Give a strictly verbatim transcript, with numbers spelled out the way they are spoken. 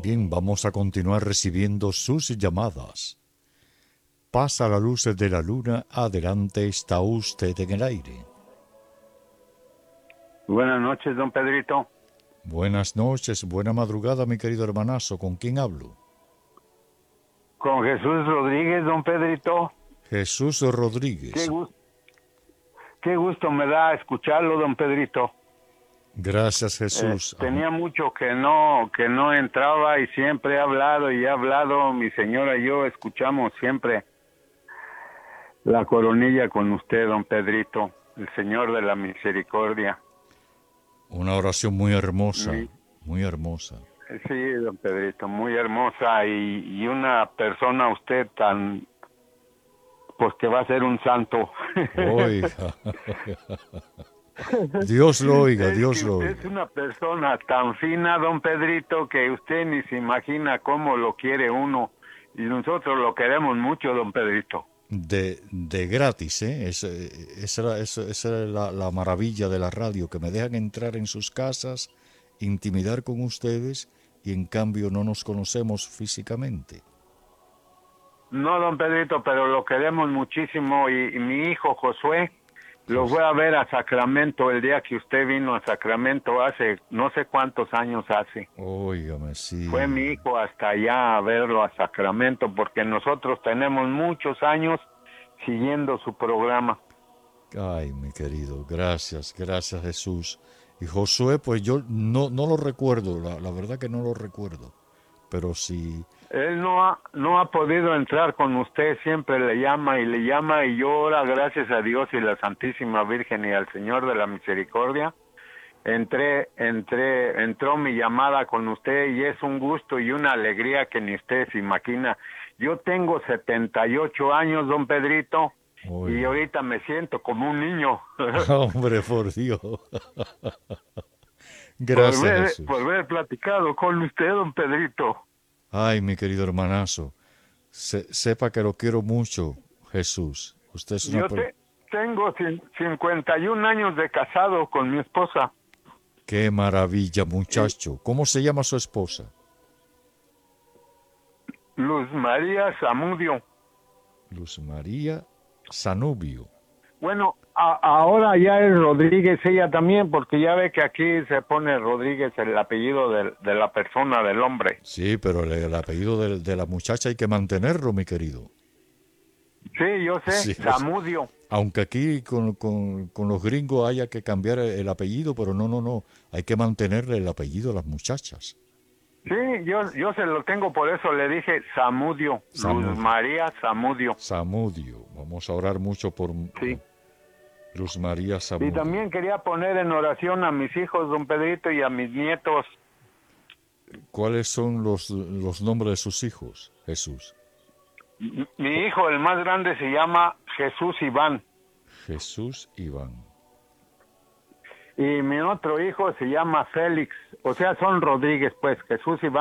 Bien, vamos a continuar recibiendo sus llamadas. Pasa la luz de la luna, adelante está usted en el aire. Buenas noches, don Pedrito. Buenas noches, buena madrugada, mi querido hermanazo. ¿Con quién hablo? Con Jesús Rodríguez, don Pedrito. Jesús Qué Rodríguez. gusto, qué gusto me da escucharlo, don Pedrito. Gracias, Eh, Jesús. tenía mucho que no que no entraba y siempre he hablado y he hablado. Mi señora y yo escuchamos siempre la coronilla con usted, don Pedrito, el Señor de la Misericordia. Una oración muy hermosa, Mi- muy hermosa. sí, don Pedrito, muy hermosa y, y una persona usted tan, pues que va a ser un santo. Oiga. Dios lo oiga, Es Dios que lo usted es oiga. una persona tan fina, don Pedrito, que usted ni se imagina cómo lo quiere uno. Y nosotros lo queremos mucho, don Pedrito. De, de gratis, ¿eh? Es, eh, esa era, esa- esa era la, la maravilla de la radio, que me dejan entrar en sus casas, intimidar con ustedes y en cambio no nos conocemos físicamente. No, don Pedrito, pero lo queremos muchísimo. Y, y mi hijo Josué lo Pues, fue a ver a Sacramento el día que usted vino a Sacramento hace no sé cuántos años hace. óigame, Fue sí. mi hijo hasta allá a verlo a Sacramento porque nosotros tenemos muchos años siguiendo su programa. Ay, mi querido, gracias, gracias Jesús. Y Josué, pues yo no, no lo recuerdo, la, la verdad que no lo recuerdo, pero sí, Él no ha, no ha podido entrar con usted, siempre le llama y le llama y yo ahora, gracias a Dios y la Santísima Virgen y al Señor de la Misericordia, entré, entré, entró mi llamada con usted y es un gusto y una alegría que ni usted se imagina. Yo tengo setenta y ocho años, don Pedrito, y oiga. ahorita me siento como un niño Hombre, por Dios. por Gracias ver, por Jesús. haber platicado con usted, don Pedrito. Ay, mi querido hermanazo, se- sepa que lo quiero mucho, Jesús. Usted es una... Yo per- te, tengo cin- cincuenta y un años de casado con mi esposa. Qué maravilla, Y muchacho. ¿Cómo se llama su esposa? Luz María Zamudio. Luz María Sanubio. Bueno, a- ahora ya es Rodríguez ella también, porque ya ve que aquí se pone Rodríguez el apellido del- de, la persona, del hombre. Sí, pero el, el apellido de, de la muchacha hay que mantenerlo, mi querido. Sí, yo sé, Sí, es- Zamudio. aunque aquí con, con- con los gringos haya que cambiar el, el apellido, pero no, no, no. Hay que mantenerle el apellido a las muchachas. Sí, yo, yo se lo tengo, por eso le dije Zamudio, Zamudio. Luz María Zamudio. Samudio. Vamos a orar mucho por Sí. Luz María Y Samudio. también quería poner en oración a mis hijos, don Pedrito, y a mis nietos. ¿Cuáles son los, los nombres de sus hijos, Jesús? M- Mi hijo, el más grande, se llama Jesús Iván. Jesús Iván. Y mi otro hijo se llama Félix. O sea, son Rodríguez, pues, Jesús Iván.